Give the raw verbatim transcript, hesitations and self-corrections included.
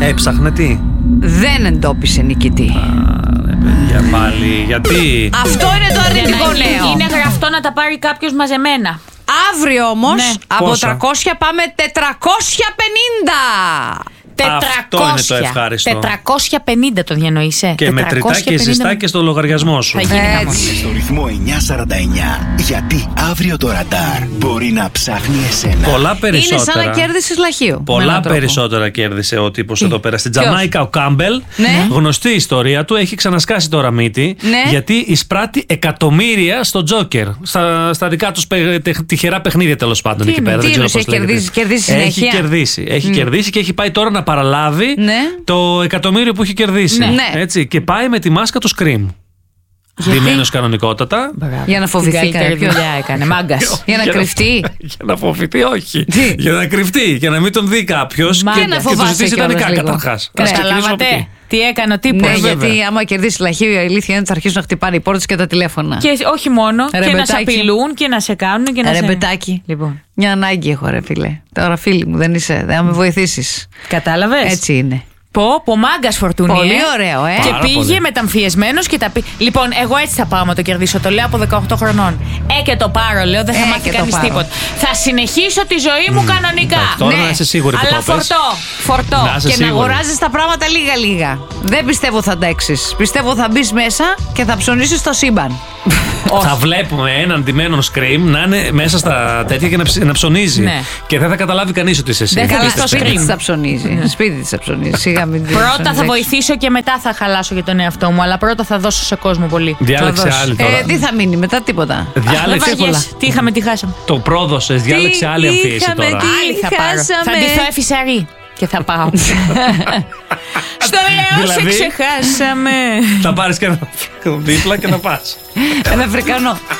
Έψαχνε τι? Δεν εντόπισε νικητή. Για πάλι, γιατί? Αυτό είναι το αρνητικό νέο. Είναι γραφτό να τα πάρει κάποιος μαζεμένα. Αύριο όμως, Ναι. από Πόσα? τριακόσια πάμε τετρακόσια πενήντα. Αυτό είναι το ευχάριστο. τετρακόσια πενήντα το διανοείσαι. Και μετρητά και ζεστά και στο λογαριασμό σου. Θα γίνει χαμός. Έτσι. Στο ρυθμό εννιακόσια σαράντα εννιά. Γιατί αύριο το ραντάρ μπορεί να ψάχνει εσένα. Πολλά Είναι περισσότερα. σαν να κέρδισες λαχείο. με Πολλά έναν τρόπο. περισσότερα κέρδισε ο τύπος εδώ πέρα. Στην Ποιος? Τζαμάικα ο Κάμπελ, Ναι. γνωστή η ιστορία του, έχει ξανασκάσει τώρα μύτη. Ναι. Γιατί εισπράττει εκατομμύρια στο Τζόκερ. Στα, στα δικά του τυχερά παιχνίδια τέλος πάντων εκεί είναι, πέρα. τι Δεν ξέρω είναι, πώς έχει λέγεται. κερδίσει- κερδίσει Έχει συνέχεια? κερδίσει. Έχει κερδίσει και έχει πάει τώρα να παραλάβει Ναι. το εκατομμύριο που έχει κερδίσει. Ναι. Έτσι, και πάει με τη μάσκα του Scream. Ντυμένος κανονικότατα. Για να φοβηθεί Την καλύτερη κάποιος. δουλειά έκανε. Μάγκας. Για να Για κρυφτεί. Για να φοβηθεί, όχι. Τι? Για να κρυφτεί, για να μην τον δει κάποιο Μα και, και να και του φοβάσαι ζητήσει κιόλας ιδανικά λίγο. καταρχάς. Ναι. Ας ξεκινήσουμε από Καταλάβατε εκεί. τι έκανε ο τύπος. Ναι, βέβαια. γιατί άμα κερδίσει λαχείο, η αλήθεια είναι ότι θα αρχίσουν να χτυπάνε οι πόρτες και τα τηλέφωνα. Και όχι μόνο, Ρε και να σε μπετάκι. απειλούν και να σε κάνουν και να Ρε σε. μπετάκι. Λοιπόν. Μια ανάγκη έχω, ρε φίλε. Τώρα φίλη μου, δεν είσαι. Δεν θα με βοηθήσεις. Κατάλαβες. Έτσι είναι. Πω, πω μάγκας Φορτούνη. Πολύ ε. ωραίο, ε. Και Πάρα πήγε πολύ. μεταμφιεσμένος και τα πει. Λοιπόν, εγώ έτσι θα πάω να το κερδίσω. Το λέω από δεκαοκτώ χρονών. Ε, και το πάρω, λέω. Δεν θα Ε, μάθει και το κανείς πάρω. τίποτα. Θα συνεχίσω τη ζωή μου κανονικά. Εντάξει, τώρα Ναι. να είσαι σίγουρη που Αλλά το πες. φορτώ. Φορτώ. Να είσαι Και να σίγουρη. αγοράζεις τα πράγματα λίγα-λίγα. Δεν πιστεύω θα αντέξεις. Πιστεύω θα μπει μέσα και θα ψωνίσεις το σύμπαν. Θα βλέπουμε έναν ντυμένο Scream να είναι μέσα στα τέτοια και να, ψ- να ψωνίζει. Ναι. Και δεν θα καταλάβει κανείς ότι είσαι εσύ. Δεν θα Καλά, δεις το σπίτι Scream. της θα ψωνίζει. Σπίτι της θα ψωνίζει. Σιγά μην την Πρώτα ψωνίζει θα έξω. βοηθήσω και μετά θα χαλάσω για τον εαυτό μου. Αλλά πρώτα θα δώσω σε κόσμο πολύ. Διάλεξε Θα δώσω. άλλη τώρα. Ε, τι θα μείνει μετά, τίποτα. Δεν Διάλεξε. βαριέσαι. Τι είχαμε, τι χάσαμε. Το πρόδωσες, διάλεξε άλλη αμφίεση είχαμε, τώρα. τι- Άλλη θα πάρω. χάσαμε. Θα ντυθώ εφησαρή και θα πάω. Στο λέω, Δηλαδή? σε ξεχάσαμε. Θα πάρεις και ένα δίπλα και θα πας. Ένα Αφρικανό.